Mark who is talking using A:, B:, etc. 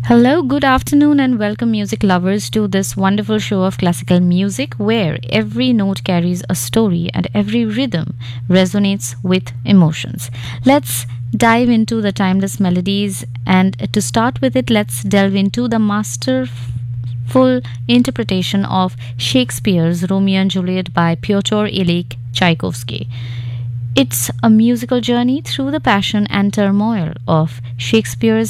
A: Hello, good afternoon, and welcome, music lovers, to this wonderful show of classical music where every note carries a story and every rhythm resonates with emotions. Let's dive into the timeless melodies, and to start with it, let's delve into the masterful interpretation of Shakespeare's Romeo and Juliet by Pyotr Ilyich Tchaikovsky. It's a musical journey through the passion and turmoil of Shakespeare's